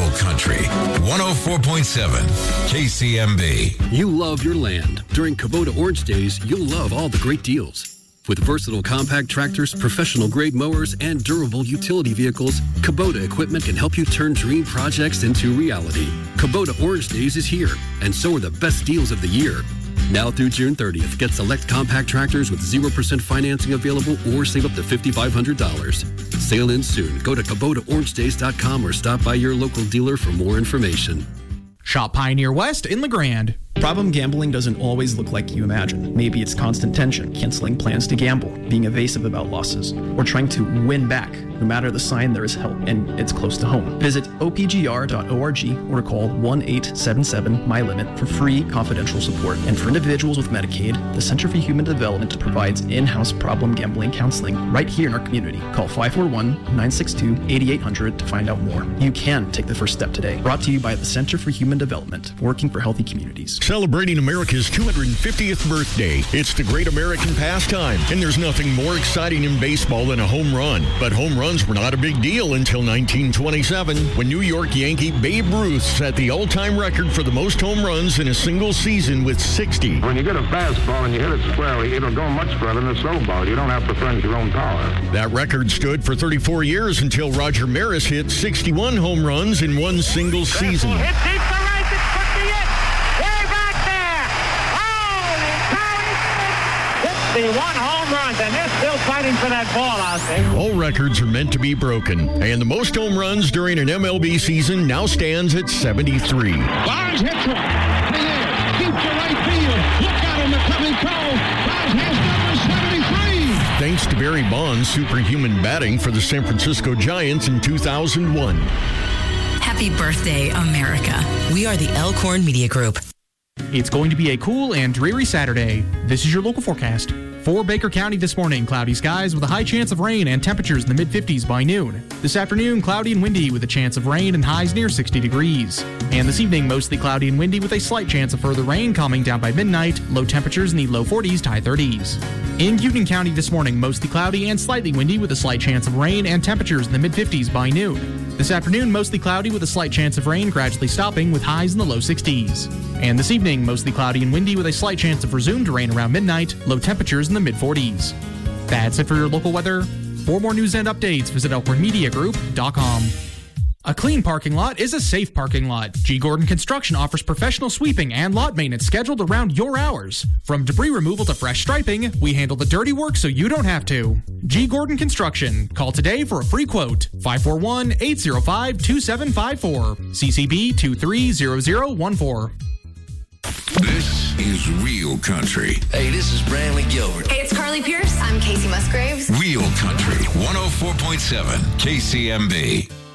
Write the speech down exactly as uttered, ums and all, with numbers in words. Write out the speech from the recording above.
Real Country, one oh four point seven K C M B. You love your land. During Kubota Orange Days, you'll love all the great deals. With versatile compact tractors, professional-grade mowers, and durable utility vehicles, Kubota equipment can help you turn dream projects into reality. Kubota Orange Days is here, and so are the best deals of the year. Now through June thirtieth, get select compact tractors with zero percent financing available or save up to five thousand five hundred dollars. Sail in soon. Go to Kubota Orange Days dot com or stop by your local dealer for more information. Shop Pioneer West in LeGrand. Problem gambling doesn't always look like you imagine. Maybe it's constant tension, canceling plans to gamble, being evasive about losses, or trying to win back. No matter the sign, there is help, and it's close to home. Visit O P G R dot org or call one eight seven seven M Y LIMIT for free confidential support. And for individuals with Medicaid, the Center for Human Development provides in-house problem gambling counseling right here in our community. Call five four one, nine six two, eight eight hundred to find out more. You can take the first step today. Brought to you by the Center for Human Development, working for healthy communities. Celebrating America's two hundred fiftieth birthday. It's the great American pastime, and there's nothing more exciting in baseball than a home run. But home runs were not a big deal until nineteen twenty-seven, when New York Yankee Babe Ruth set the all-time record for the most home runs in a single season with sixty. When you get a fastball and you hit it squarely, it'll go much further than a slow ball. You don't have to furnish your own power. That record stood for thirty-four years until Roger Maris hit sixty-one home runs in one single season. Hit deep to right, it's quickly in. Way back there. Holy cow, fifty-one home runs, and they're still fighting for that ball out there. All records are meant to be broken, and the most home runs during an M L B season now stands at seventy-three. Barnes hits one. Deep to right field. Look out in the coming call. Barnes has number seventy-three. Thanks to Barry Bonds' superhuman batting for the San Francisco Giants in two thousand one. Happy birthday, America. We are the Elkhorn Media Group. It's going to be a cool and dreary Saturday. This is your local forecast. For Baker County this morning, cloudy skies with a high chance of rain and temperatures in the mid-fifties by noon. This afternoon, cloudy and windy with a chance of rain and highs near sixty degrees. And this evening, mostly cloudy and windy with a slight chance of further rain coming down by midnight, low temperatures in the low forties to high thirties. In Union County this morning, mostly cloudy and slightly windy with a slight chance of rain and temperatures in the mid-fifties by noon. This afternoon, mostly cloudy with a slight chance of rain gradually stopping with highs in the low sixties. And this evening, mostly cloudy and windy with a slight chance of resumed rain around midnight, low temperatures in the mid-forties. That's it for your local weather. For more news and updates, visit elkhorn media group dot com. A clean parking lot is a safe parking lot. G. Gordon Construction offers professional sweeping and lot maintenance scheduled around your hours. From debris removal to fresh striping, we handle the dirty work so you don't have to. G. Gordon Construction. Call today for a free quote. five four one, eight zero five, two seven five four. C C B two three zero zero one four. This is Real Country. Hey, this is Brantley Gilbert. Hey, it's Carly Pierce. I'm Casey Musgraves. Real Country, one oh four point seven K C M B.